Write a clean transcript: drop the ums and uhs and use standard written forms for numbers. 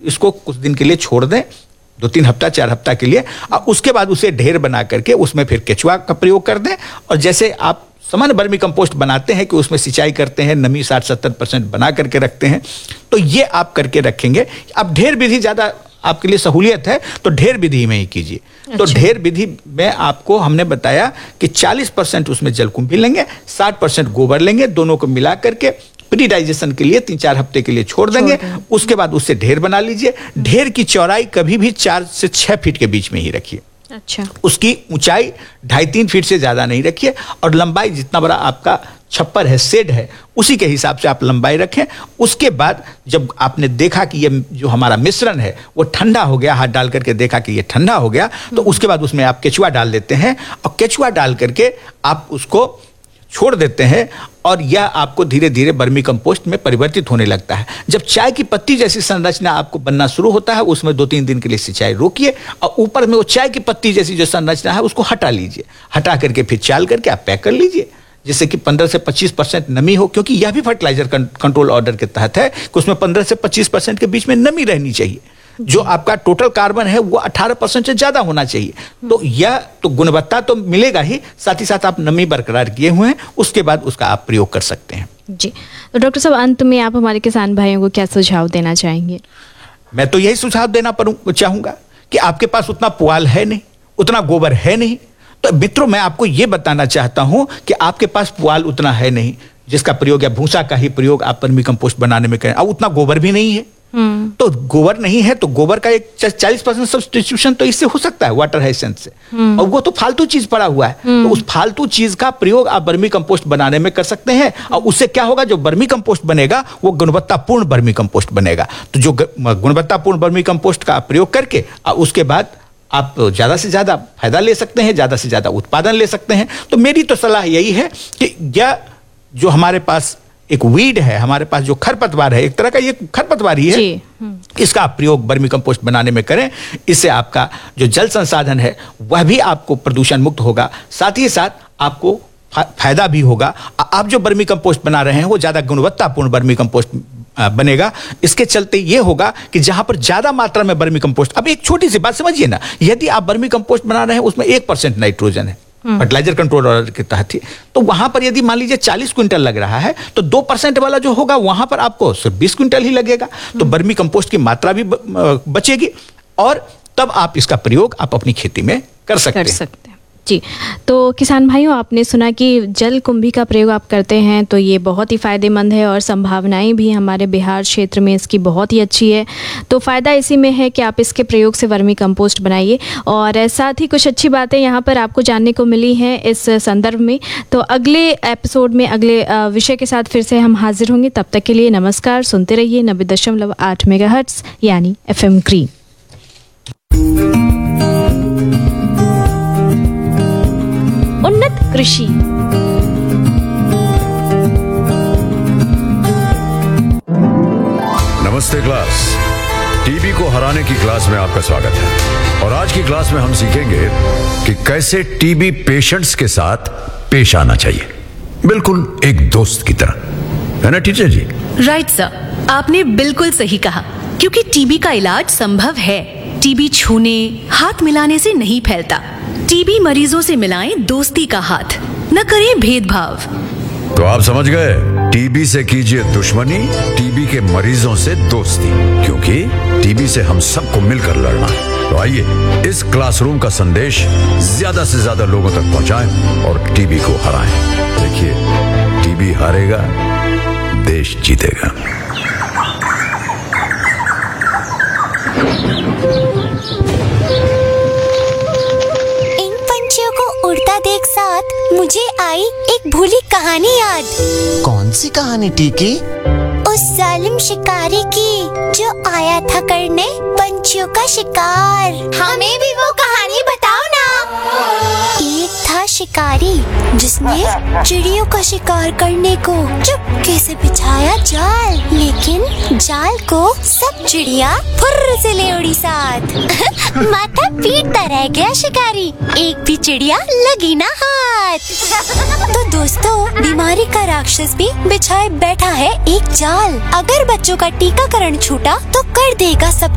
इसको कुछ दिन के लिए छोड़ दें, 2-3 हफ्ता 4 हफ्ता के लिए, और उसके बाद उसे ढेर बना करके उसमें फिर केचुआ का प्रयोग कर दें। और जैसे आप सामान्य वर्मी कंपोस्ट बनाते हैं कि उसमें सिंचाई करते हैं, नमी 60-70% बना करके रखते हैं, तो ये आप करके रखेंगे। अब ढेर विधि ज़्यादा आपके लिए सहूलियत है तो ढेर विधि में ही कीजिए। तो ढेर विधि में आपको हमने बताया कि 40% उसमें जलकुंभी लेंगे, 60% गोबर लेंगे, दोनों को मिला करके प्री डाइजेशन के लिए 3-4 हफ्ते के लिए छोड़ देंगे। उसके बाद उससे ढेर बना लीजिए। ढेर की चौड़ाई कभी भी 4 से 6 फीट के बीच में ही रखिए। अच्छा। उसकी ऊंचाई 2.5-3 फीट से ज्यादा नहीं रखिए, और लंबाई जितना बड़ा आपका छप्पर है, शेड है, उसी के हिसाब से आप लंबाई रखें। उसके बाद जब आपने देखा कि ये जो हमारा मिश्रण है वो ठंडा हो गया, हाथ डाल करके देखा कि ये ठंडा हो गया, तो उसके बाद उसमें आप केचुआ डाल देते हैं, और केचुआ डाल करके आप उसको छोड़ देते हैं, और यह आपको धीरे धीरे वर्मी कंपोस्ट में परिवर्तित होने लगता है। जब चाय की पत्ती जैसी संरचना आपको बनना शुरू होता है, उसमें 2-3 दिन के लिए सिंचाई रोकिए, और ऊपर में वो चाय की पत्ती जैसी जो संरचना है उसको हटा लीजिए। हटा करके फिर चाल करके आप पैक कर लीजिए, जिससे कि 15 से 25% नमी हो, क्योंकि यह भी फर्टिलाइजर कंट्रोल ऑर्डर के तहत है कि उसमें 15 से 25% के बीच में नमी रहनी चाहिए। जो आपका टोटल कार्बन है वो 18% से ज्यादा होना चाहिए। तो यह तो गुणवत्ता तो मिलेगा ही, साथ ही साथ आप नमी बरकरार किए हुए हैं, उसके बाद उसका आप प्रयोग कर सकते हैं। जी, तो डॉक्टर साहब, अंत में आप हमारे किसान भाइयों को क्या सुझाव देना चाहेंगे? मैं तो यही सुझाव देना चाहूंगा कि आपके पास उतना पुआल है नहीं, उतना गोबर है नहीं, तो मित्रों मैं आपको यह बताना चाहता हूं कि आपके पास पुआल उतना है नहीं जिसका प्रयोग या भूसा का ही प्रयोग आप वर्मी कंपोस्ट बनाने में करें, और उतना गोबर भी नहीं है, तो गोबर नहीं है तो गोबर का एक 40% सब्स्टिट्यूशन तो इससे हो सकता है, वाटर हाइसेंस से, और वो तो फालतू चीज पड़ा हुआ है। तो उस फालतू चीज का प्रयोग आप वर्मी कंपोस्ट बनाने में कर सकते हैं, और उससे क्या होगा, जो वर्मी कंपोस्ट बनेगा वो गुणवत्तापूर्ण वर्मी कंपोस्ट बनेगा। तो जो गुणवत्तापूर्ण वर्मी कंपोस्ट का प्रयोग करके उसके बाद आप ज्यादा से ज्यादा फायदा ले सकते हैं, ज्यादा से ज्यादा उत्पादन ले सकते हैं। तो मेरी तो सलाह यही है कि यह जो हमारे पास एक वीड है, हमारे पास जो खरपतवार है, एक तरह का ये खरपतवार ही है, इसका आप प्रयोग वर्मी कंपोस्ट बनाने में करें। इससे आपका जो जल संसाधन है वह भी आपको प्रदूषण मुक्त होगा, साथ ही साथ आपको फायदा भी होगा। आप जो वर्मी कंपोस्ट बना रहे हैं वो ज्यादा गुणवत्तापूर्ण वर्मी कंपोस्ट बनेगा। इसके चलते ये होगा कि जहां पर ज्यादा मात्रा में वर्मी कंपोस्ट, अब एक छोटी सी बात समझिए ना, यदि आप वर्मी कंपोस्ट बना रहे हैं उसमें 1% नाइट्रोजन है फर्टिलाइजर कंट्रोल ऑर्डर के तहत ही, तो वहां पर यदि मान लीजिए 40 क्विंटल लग रहा है तो 2% वाला जो होगा वहां पर आपको सिर्फ 20 क्विंटल ही लगेगा। तो वर्मी कंपोस्ट की मात्रा भी बचेगी, और तब आप इसका प्रयोग आप अपनी खेती में कर सकते हैं। जी, तो किसान भाइयों, आपने सुना कि जल कुंभी का प्रयोग आप करते हैं तो ये बहुत ही फ़ायदेमंद है, और संभावनाएं भी हमारे बिहार क्षेत्र में इसकी बहुत ही अच्छी है। तो फ़ायदा इसी में है कि आप इसके प्रयोग से वर्मी कंपोस्ट बनाइए, और साथ ही कुछ अच्छी बातें यहाँ पर आपको जानने को मिली हैं इस संदर्भ में। तो अगले एपिसोड में अगले विषय के साथ फिर से हम हाजिर होंगे। तब तक के लिए नमस्कार। सुनते रहिए 90.8 मेगाहर्ट्ज़ यानी FM ग्रीन। उन्नत कृषि। नमस्ते क्लास, टीबी को हराने की क्लास में आपका स्वागत है। और आज की क्लास में हम सीखेंगे कि कैसे टीबी पेशेंट्स के साथ पेश आना चाहिए, बिल्कुल एक दोस्त की तरह, है ना टीचर जी? राइट सर, आपने बिल्कुल सही कहा, क्योंकि टीबी का इलाज संभव है। टीबी छूने, हाथ मिलाने से नहीं फैलता। टीबी मरीजों से मिलाएं दोस्ती का हाथ, न करें भेदभाव। तो आप समझ गए, टीबी से कीजिए दुश्मनी, टीबी के मरीजों से दोस्ती, क्योंकि टीबी से हम सबको मिलकर लड़ना है। तो आइए इस क्लासरूम का संदेश ज्यादा से ज्यादा लोगों तक पहुंचाएं और टीबी को हराएं। देखिए, टीबी हारेगा, देश जीतेगा। उड़ता देख साथ मुझे आई एक भूली कहानी याद। कौन सी कहानी टीकी? उस जालिम शिकारी की जो आया था करने पंछियों का शिकार। हमें भी वो कहानी बताओ ना। एक था शिकारी जिसने चिड़ियों का शिकार करने को चुपके से बिछाया जाल, लेकिन जाल को सब चिड़िया फुर्र से ले उड़ी साथ। माथा पीटता रह गया शिकारी, एक भी चिड़िया लगी ना हाथ। तो दोस्तों, बीमारी का राक्षस भी बिछाए बैठा है एक जाल। अगर बच्चों का टीकाकरण छूटा तो कर देगा सब